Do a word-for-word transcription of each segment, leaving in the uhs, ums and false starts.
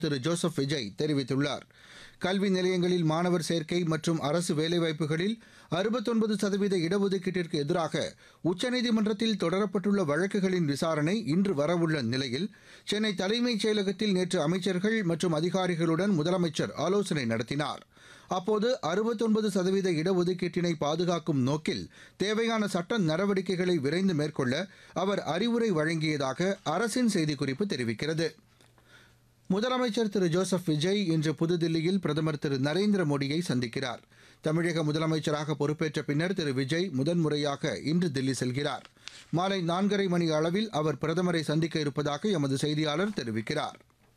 திரு Joseph Vijay தெரிவித்துள்ளார். கல்வி நிலையங்களில் மாணவர் சேர்க்கை மற்றும் அரசு வேலைவாய்ப்புகளில் அறுபத்தொன்பது சதவீத இடஒதுக்கீட்டிற்கு எதிராக உச்சநீதிமன்றத்தில் தொடரப்பட்டுள்ள வழக்குகளின் விசாரணை இன்று வரவுள்ள நிலையில் சென்னை தலைமைச் செயலகத்தில் நேற்று அமைச்சர்கள் மற்றும் அதிகாரிகளுடன் முதலமைச்சர் ஆலோசனை நடத்தினார். அப்போது அறுபத்தொன்பது சதவீத இடஒதுக்கீட்டினை பாதுகாக்கும் நோக்கில் தேவையான சட்ட நடவடிக்கைகளை விரைந்து மேற்கொள்ள அவர் அறிவுரை வழங்கியதாக அரசின் செய்திக்குறிப்பு தெரிவிக்கிறது. முதலமைச்சர் திரு ஜோசப் விஜய் இன்று புதுதில்லியில் பிரதமர் திரு நரேந்திர மோடியை சந்திக்கிறார். தமிழக முதலமைச்சராக பொறுப்பேற்ற பின்னர் திரு விஜய் முதன்முறையாக இன்று தில்லி செல்கிறார். மாலை நான்கரை மணி அளவில் அவர் பிரதமரை சந்திக்க இருப்பதாக எமது செய்தியாளர் தெரிவிக்கிறார்.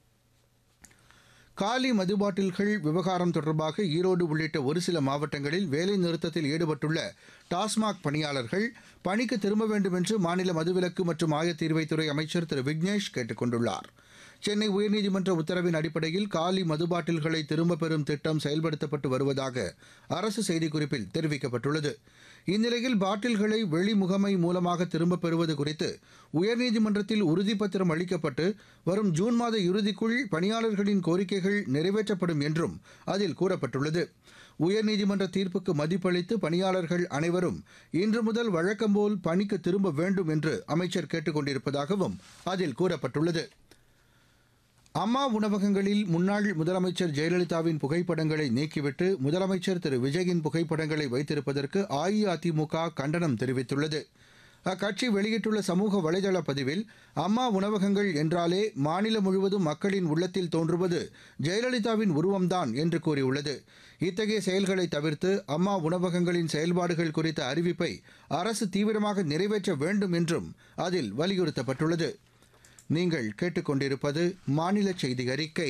காலி மது பாட்டில்கள் விவகாரம் தொடர்பாக ஈரோடு உள்ளிட்ட ஒரு சில மாவட்டங்களில் வேலை நிறுத்தத்தில் ஈடுபட்டுள்ள டாஸ்மாக் பணியாளர்கள் பணிக்கு திரும்ப வேண்டும் என்று மாநில மதுவிலக்கு மற்றும் ஆயத்தீர்வைத்துறை அமைச்சர் திரு விக்னேஷ் கேட்டுக் கொண்டுள்ளார். சென்னை உயர்நீதிமன்ற உத்தரவின் அடிப்படையில் காலி மது பாட்டில்களை திரும்பப் பெறும் திட்டம் செயல்படுத்தப்பட்டு வருவதாக அரசு செய்திக்குறிப்பில் தெரிவிக்கப்பட்டுள்ளது. இந்நிலையில் பாட்டில்களை வெளிமுகமை மூலமாக திரும்பப் பெறுவது குறித்து உயர்நீதிமன்றத்தில் உறுதிப்பத்திரம் அளிக்கப்பட்டு வரும் ஜூன் மாத இறுதிக்குள் பணியாளர்களின் கோரிக்கைகள் நிறைவேற்றப்படும் என்றும் அதில் கூறப்பட்டுள்ளது. உயர்நீதிமன்ற தீர்ப்புக்கு மதிப்பளித்து பணியாளர்கள் அனைவரும் இன்று முதல் வழக்கம்போல் பணிக்கு திரும்ப வேண்டும் என்று அமைச்சர் கேட்டுக் கொண்டிருப்பதாகவும் அதில் கூறப்பட்டுள்ளது. அம்மா உணவகங்களில் முன்னாள் முதலமைச்சர் ஜெயலலிதாவின் புகைப்படங்களை நீக்கிவிட்டு முதலமைச்சர் திரு விஜயின் புகைப்படங்களை வைத்திருப்பதற்கு அஇஅதிமுக கண்டனம் தெரிவித்துள்ளது. அக்கட்சி வெளியிட்டுள்ள சமூக வலைதள பதிவில் அம்மா உணவகங்கள் என்றாலே மாநிலம் முழுவதும் மக்களின் உள்ளத்தில் தோன்றுவது ஜெயலலிதாவின் உருவம்தான் என்று கூறியுள்ளது. இத்தகைய செயல்களை தவிர்த்து அம்மா உணவகங்களின் செயல்பாடுகள் குறித்த அறிவிப்பை அரசு தீவிரமாக நிறைவேற்ற வேண்டும் என்றும் அதில் வலியுறுத்தப்பட்டுள்ளது. நீங்கள் கேட்டுக்கொண்டிருப்பது மாநில செய்தி அறிக்கை.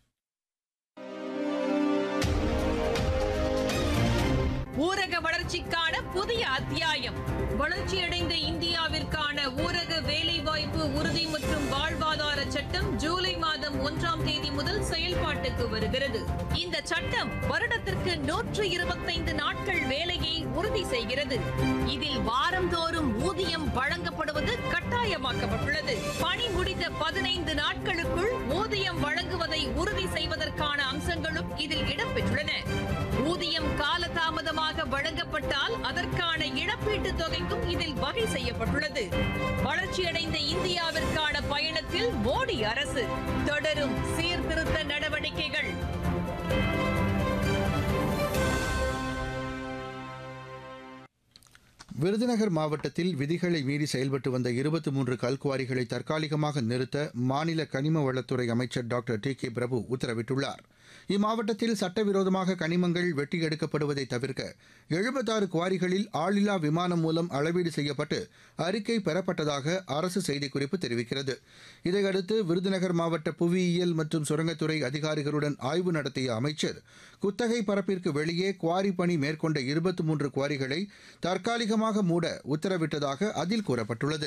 ஊரக வளர்ச்சிக்கான புதிய அத்தியாயம். வளர்ச்சியடைந்த இந்தியாவிற்கான ஊரக வேலைவாய்ப்பு உறுதி மற்றும் வாழ்வாதார சட்டம் ஜூலை மாதம் ஒன்றாம் தேதி முதல் செயல்பாட்டுக்கு வருகிறது. இந்த சட்டம் வருடத்திற்கு நூற்று இருபத்தைந்து நாட்கள் வேலையை உறுதி செய்கிறது. இதில் வாரந்தோறும் ஊதியம் வழங்கப்படுவது கட்டாயமாக்கப்பட்டுள்ளது. பணி முடிந்த பதினைந்து நாட்களுக்குள் ஊதியம் வழங்குவதை உறுதி செய்வதற்கான அம்சங்களும் இதில் இடம்பெற்றுள்ளன. ஊதியம் காலதாமதமாக வழங்கப்பட்டால் அதற்கான இழப்பீட்டுத் தொகைக்கும் இதில் வகை செய்யப்பட்டுள்ளது. வளர்ச்சியடைந்த இந்தியாவிற்கான பயணத்தில் மோடி அரசு தொடரும் சீர்திருத்த நடவடிக்கைகள். விருதுநகர் மாவட்டத்தில் விதிகளை மீறி செயல்பட்டு வந்த இருபத்தி மூன்று கல்குவாரிகளை தற்காலிகமாக நிறுத்த மாநில கனிம வளத்துறை அமைச்சர் டாக்டர் டி கே பிரபு உத்தரவிட்டுள்ளார். இம்மாவட்டத்தில் சட்டவிரோதமாக கனிமங்கள் வெட்டி எடுக்கப்படுவதை தவிர்க்க எழுபத்தாறு குவாரிகளில் ஆளில்லா விமானம் மூலம் அளவீடு செய்யப்பட்டு அறிக்கை பெறப்பட்டதாக அரசு செய்திக்குறிப்பு தெரிவிக்கிறது. இதையடுத்து விருதுநகர் மாவட்ட புவியியல் மற்றும் சுரங்கத்துறை அதிகாரிகளுடன் ஆய்வு நடத்திய அமைச்சர் குத்தகை பரப்பிற்கு வெளியே குவாரி பணி மேற்கொண்ட இருபத்தி மூன்று குவாரிகளை தற்காலிகமாக மூட உத்தரவிட்டதாக அதில் கூறப்பட்டுள்ளது.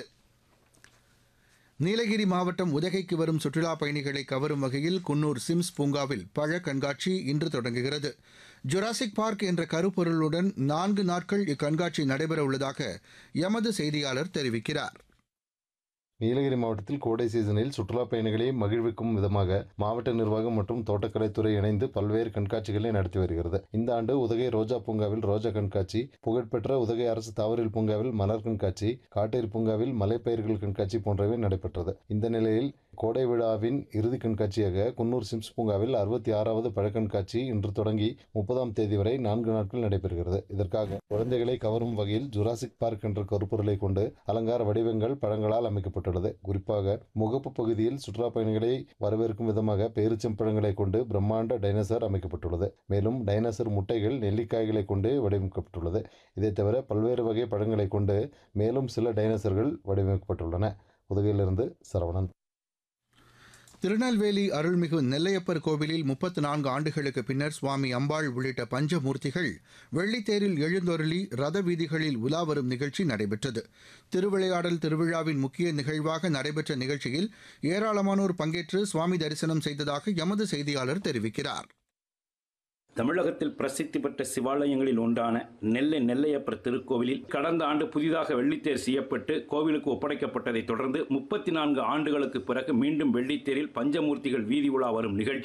நீலகிரி மாவட்டம் உதகைக்கு வரும் சுற்றுலாப் பயணிகளை கவரும் வகையில் குன்னூர் சிம்ஸ் பூங்காவில் பழ கண்காட்சி இன்று தொடங்குகிறது. ஜுராசிக் பார்க் என்ற கருப்பொருளுடன் நான்கு நாட்கள் இக்கண்காட்சி நடைபெற உள்ளதாக எமது செய்தியாளர் தெரிவிக்கிறார். நீலகிரி மாவட்டத்தில் கோடை சீசனில் சுற்றுலாப் பயணிகளை மகிழ்விக்கும் விதமாக மாவட்ட நிர்வாகம் மற்றும் தோட்டக்கலைத்துறை இணைந்து பல்வேறு கண்காட்சிகளை நடத்தி வருகிறது. இந்த ஆண்டு உதகை ரோஜா பூங்காவில் ரோஜா கண்காட்சி, புகழ்பெற்ற உதகை அரசு தாவரவியல் பூங்காவில் மலர் கண்காட்சி, காட்டேரி பூங்காவில் மலைப்பயிர்கள் கண்காட்சி போன்றவை நடைபெற்றது. இந்த நிலையில் கோடை விழாவின் இறுதி கண்காட்சியாக குன்னூர் சிம்ஸ் பூங்காவில் அறுபத்தி ஆறாவது பழ கண்காட்சி இன்று தொடங்கி முப்பதாம் தேதி வரை நான்கு நாட்கள் நடைபெறுகிறது. இதற்காக குழந்தைகளை கவரும் வகையில் ஜுராசிக் பார்க் என்ற கருப்பொருளை கொண்டு அலங்கார வடிவங்கள் பழங்களால் அமைக்கப்பட்டது. குறிப்பாக முகப்பு பகுதியில் சுற்றுலா பயணிகளை வரவேற்கும் விதமாக பேரிச்சம்பழங்களை கொண்டு பிரம்மாண்ட டைனோசர் அமைக்கப்பட்டுள்ளது. மேலும் டைனோசர் முட்டைகள் நெல்லிக்காய்களை கொண்டு வடிவமைக்கப்பட்டுள்ளது. இதை தவிர பல்வேறு வகை பழங்களை கொண்டு மேலும் சில டைனோசர்கள் வடிவமைக்கப்பட்டுள்ளன. உதகையிலிருந்து சரவணன். திருநெல்வேலி அருள்மிகு நெல்லையப்பர் கோவிலில் முப்பத்து நான்கு ஆண்டுகளுக்கு பின்னர் சுவாமி அம்பாள் உள்ளிட்ட பஞ்சமூர்த்திகள் வெள்ளித்தேரில் எழுந்தொருளி ரத வீதிகளில் உலாவரும் நிகழ்ச்சி நடைபெற்றது. திருவிளையாடல் திருவிழாவின் முக்கிய நிகழ்வாக நடைபெற்ற நிகழ்ச்சியில் ஏராளமானோர் பங்கேற்று சுவாமி தரிசனம் செய்ததாக எமது செய்தியாளர் தெரிவிக்கிறார். தமிழகத்தில் பிரசித்தி பெற்ற சிவாலயங்களில் ஒன்றான நெல்லை நெல்லையப்பர் திருக்கோவிலில் கடந்த ஆண்டு புதிதாக வெள்ளித்தேர் செய்யப்பட்டு கோவிலுக்கு ஒப்படைக்கப்பட்டதை தொடர்ந்து முப்பத்தி நான்கு ஆண்டுகளுக்கு பிறகு மீண்டும் வெள்ளித்தேரில் பஞ்சமூர்த்திகள் வீதி உலா வரும் நிகழ்ச்சி